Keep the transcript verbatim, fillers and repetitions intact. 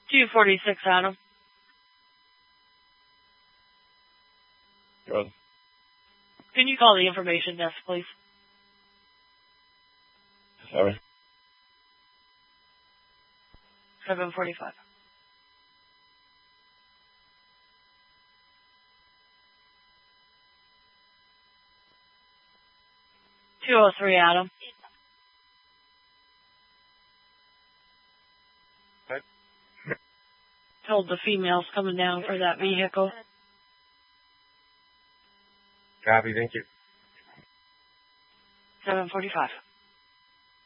two forty-six, Adam. Good. Can you call the information desk, please? Sorry. seven forty-five. two oh three, Adam. What? Told the female's coming down for that vehicle. Copy, thank you. seven forty-five.